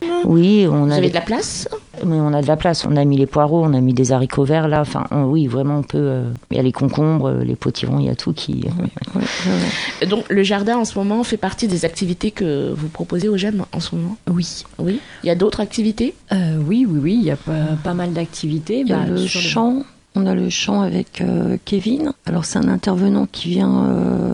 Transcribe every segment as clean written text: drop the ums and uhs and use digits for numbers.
Oui, Vous avez de la place ? Mais on a de la place. On a mis les poireaux, on a mis des haricots verts là. Enfin, oui, vraiment, on peut. Il y a les concombres, les potivrons, il y a tout qui. Donc, le jardin en ce moment fait partie des activités que vous proposez aux GEM en ce moment ? Oui. Oui. Il y a d'autres activités ? Oui, il y a pas mal d'activités. Il y a le chant. On a le chant avec Kevin. Alors c'est un intervenant qui vient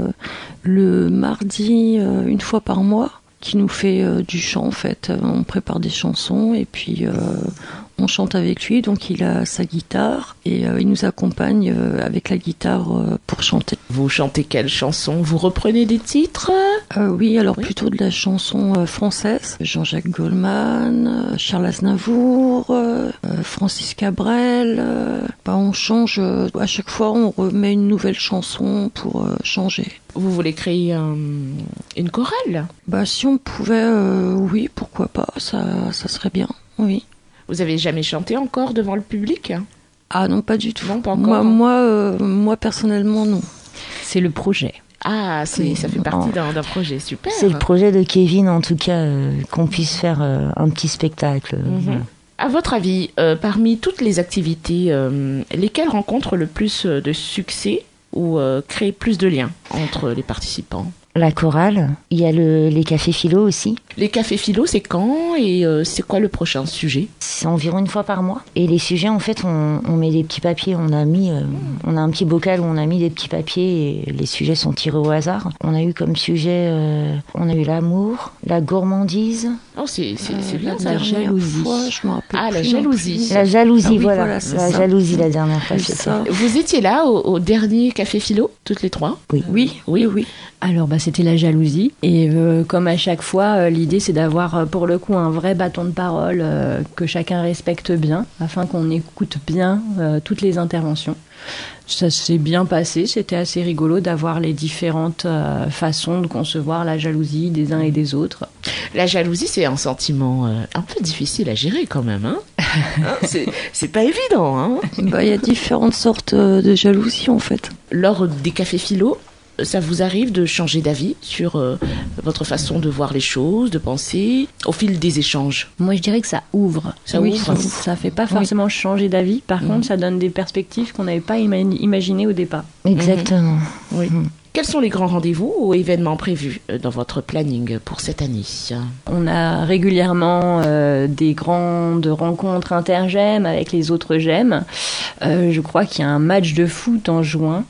le mardi une fois par mois, qui nous fait du chant en fait. On prépare des chansons et puis on chante avec lui. Donc il a sa guitare et il nous accompagne avec la guitare pour chanter. Vous chantez quelle chanson ? Vous reprenez des titres ? Oui, alors plutôt de la chanson française. Jean-Jacques Goldman, Charles Aznavour, Francis Cabrel. On change, à chaque fois on remet une nouvelle chanson pour changer. Vous voulez créer une chorale ? Si on pouvait, oui, pourquoi pas, ça serait bien, oui. Vous avez jamais chanté encore devant le public ? Ah non, pas du tout. Non, pas encore. Moi personnellement, non. C'est le projet. Ah, ça fait partie d'un projet, super. C'est le projet de Kevin, en tout cas, qu'on puisse faire un petit spectacle. À votre avis, parmi toutes les activités, lesquelles rencontrent le plus de succès ou créent plus de liens entre les participants ? La chorale, il y a les cafés philo aussi. Les cafés philo, c'est quand et c'est quoi le prochain sujet ? C'est environ une fois par mois. Et les sujets, en fait, on met des petits papiers. On a un petit bocal où on a mis des petits papiers et les sujets sont tirés au hasard. On a eu comme sujet, on a eu l'amour, la gourmandise. Oh, c'est bien ça. La jalousie. Je me rappelle la plus jalousie. La jalousie, oui, voilà. La ça. jalousie, la dernière fois. C'est ça. Vous étiez là au dernier café philo, toutes les trois ? Oui. Alors c'était la jalousie et comme à chaque fois l'idée c'est d'avoir pour le coup un vrai bâton de parole que chacun respecte bien afin qu'on écoute bien toutes les interventions. Ça s'est bien passé, c'était assez rigolo d'avoir les différentes façons de concevoir la jalousie des uns et des autres. La jalousie, c'est un sentiment un peu difficile à gérer quand même, hein. C'est pas évident, hein. Il y a différentes sortes de jalousie en fait. Lors des cafés philo, ça vous arrive de changer d'avis sur votre façon de voir les choses, de penser, au fil des échanges ? Moi, je dirais que ça ouvre. Ça ouvre. Ça fait pas forcément changer d'avis. Par contre, ça donne des perspectives qu'on n'avait pas imaginées au départ. Exactement. Oui. Quels sont les grands rendez-vous ou événements prévus dans votre planning pour cette année ? On a régulièrement des grandes rencontres inter-GEM avec les autres GEM. Je crois qu'il y a un match de foot en juin.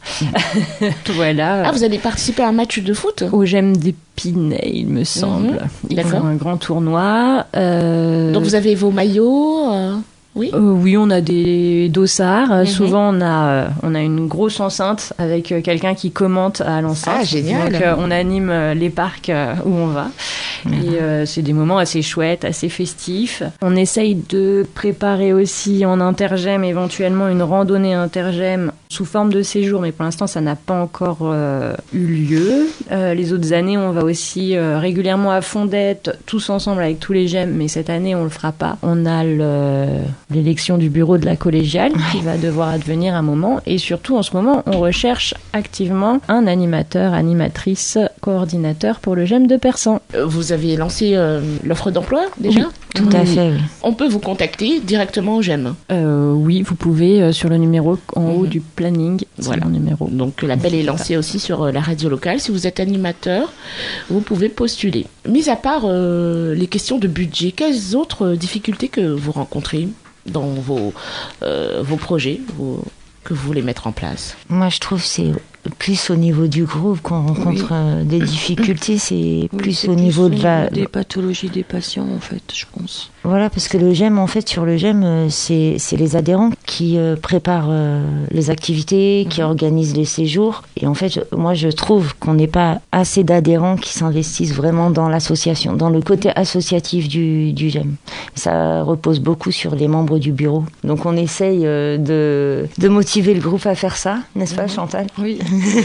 Voilà. Ah, vous allez participer à un match de foot ? Au GEM d'Épinay, il me semble. Ils font un grand tournoi. Donc vous avez vos maillots Oui. Oui, on a des dossards. Souvent, on a une grosse enceinte avec quelqu'un qui commente à l'enceinte. Ah, génial. Donc, on anime les parcs où on va. Et c'est des moments assez chouettes, assez festifs. On essaye de préparer aussi en intergem éventuellement une randonnée intergem sous forme de séjour, mais pour l'instant, ça n'a pas encore eu lieu. Les autres années, on va aussi régulièrement à Fondette, tous ensemble avec tous les GEM, mais cette année, on le fera pas. On a l'élection du bureau de la collégiale qui va devoir advenir un moment, et surtout en ce moment on recherche activement un animateur, animatrice, coordinateur pour le GEM de Persan. Vous avez lancé l'offre d'emploi déjà ? Tout à fait, oui. On peut vous contacter directement au GEM ? Oui, vous pouvez sur le numéro en haut du planning. Voilà. Mon numéro. Donc l'appel est lancé aussi sur la radio locale. Si vous êtes animateur, vous pouvez postuler. Mis à part les questions de budget, quelles autres difficultés que vous rencontrez dans vos projets que vous voulez mettre en place ? Moi, je trouve que c'est plus au niveau du groupe qu'on rencontre des difficultés, c'est plus au niveau de des pathologies des patients, en fait, je pense. Voilà, parce que le GEM, en fait, sur le GEM, c'est les adhérents qui préparent les activités, qui organisent les séjours. Et en fait, moi, je trouve qu'on n'est pas assez d'adhérents qui s'investissent vraiment dans l'association, dans le côté associatif du GEM. Ça repose beaucoup sur les membres du bureau. Donc, on essaye de motiver le groupe à faire ça, n'est-ce pas, Chantal ? Oui.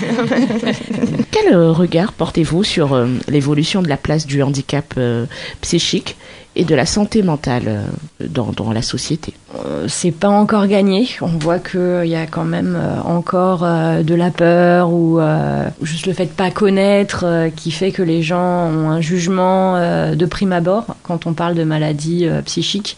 Quel regard portez-vous sur l'évolution de la place du handicap psychique et de la santé mentale dans la société ? c'est pas encore gagné. On voit qu'il y a quand même encore de la peur ou juste le fait de pas connaître qui fait que les gens ont un jugement de prime abord quand on parle de maladies psychiques.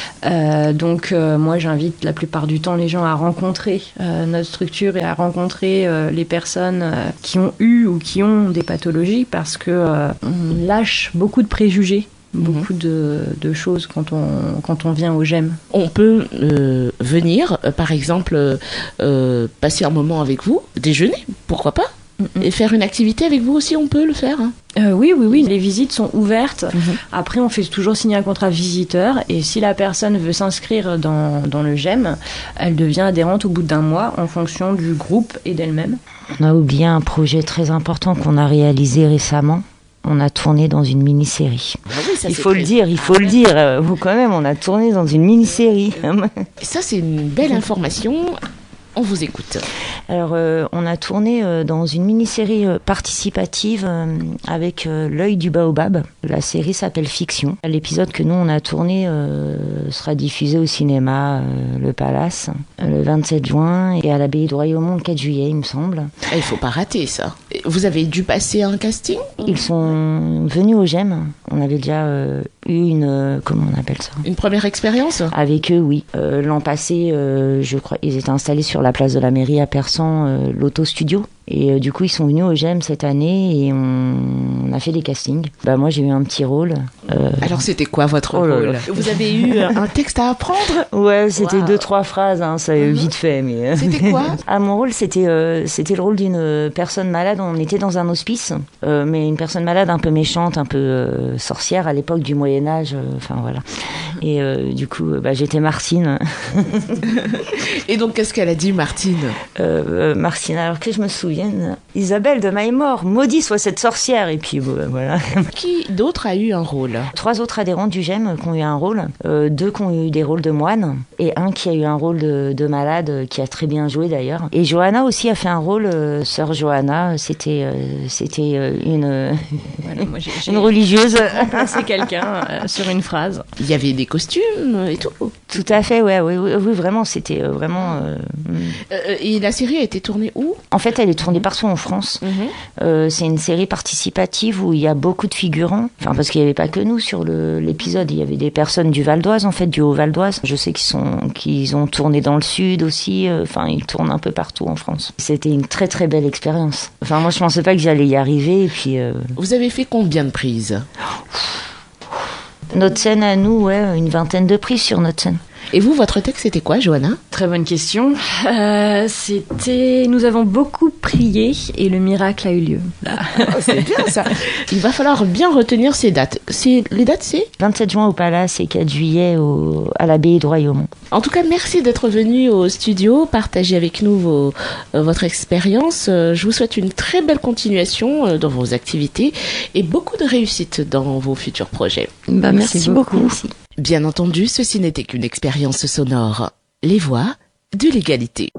Donc moi j'invite la plupart du temps les gens à rencontrer notre structure et à rencontrer les personnes qui ont eu ou qui ont des pathologies parce que on lâche beaucoup de préjugés. Beaucoup de choses quand on vient au GEM. On peut venir, par exemple, passer un moment avec vous, déjeuner, pourquoi pas, et faire une activité avec vous aussi, on peut le faire. Oui, les visites sont ouvertes. Après, on fait toujours signer un contrat visiteur et si la personne veut s'inscrire dans le GEM, elle devient adhérente au bout d'1 mois en fonction du groupe et d'elle-même. On a oublié un projet très important qu'on a réalisé récemment. On a tourné dans une mini-série. Ah oui, ça, il faut le dire. Quand même, on a tourné dans une mini-série. Ça, c'est une belle information. On vous écoute. Alors, on a tourné dans une mini-série participative avec L'œil du baobab. La série s'appelle Fiction. L'épisode que nous, on a tourné sera diffusé au cinéma Le Palace le 27 juin et à l'abbaye de Royaumont le 4 juillet, il me semble. Il ne faut pas rater ça. Vous avez dû passer un casting ? Ils sont venus au GEM. On avait déjà eu une... comment on appelle ça ? Une première expérience ? Avec eux, oui. L'an passé, je crois, ils étaient installés sur la place de la mairie à Persan, l'auto-studio. Et du coup, ils sont venus au GEM cette année et on a fait des castings. Moi, j'ai eu un petit rôle. Alors, c'était quoi votre rôle ? Vous avez eu un texte à apprendre ? Ouais, c'était 2-3 phrases, ça vite fait. Mais c'était quoi ? Mon rôle, c'était le rôle d'une personne malade. On était dans un hospice, mais une personne malade un peu méchante, un peu sorcière à l'époque du Moyen-Âge. Voilà. Et du coup, j'étais Martine. Et donc, qu'est-ce qu'elle a dit, Martine ? Martine, alors que je me souviens, Isabelle de Maille-Mort, maudit soit cette sorcière. Et puis voilà. Qui d'autre a eu un rôle ? 3 autres adhérents du GEM qui ont eu un rôle, 2 qui ont eu des rôles de moine et 1 qui a eu un rôle de malade qui a très bien joué d'ailleurs. Et Johanna aussi a fait un rôle, sœur Johanna, c'était une une religieuse. C'est quelqu'un sur une phrase. Il y avait des costumes et tout. Tout à fait, oui, vraiment, c'était vraiment. Et la série a été tournée où ? En fait, elle est tournée partout en France. C'est une série participative où il y a beaucoup de figurants. Parce qu'il n'y avait pas que nous sur l'épisode. Il y avait des personnes du Val d'Oise, en fait, du Haut-Val d'Oise. Je sais qu'ils ont tourné dans le Sud aussi. Ils tournent un peu partout en France. C'était une très très belle expérience. Moi, je pensais pas que j'allais y arriver. Et puis. Vous avez fait combien de prises ? Notre scène à nous, une 20aine de prises sur notre scène. Et vous, votre texte, c'était quoi, Johanna ? Très bonne question. C'était « Nous avons beaucoup prié et le miracle a eu lieu ». C'est bien ça. Il va falloir bien retenir ces dates. Les dates, c'est 27 juin au Palace et 4 juillet à l'abbaye de Royaumont. En tout cas, merci d'être venu au studio, partager avec nous votre expérience. Je vous souhaite une très belle continuation dans vos activités et beaucoup de réussite dans vos futurs projets. Merci beaucoup. Bien entendu, ceci n'était qu'une expérience sonore. Les voix de l'égalité.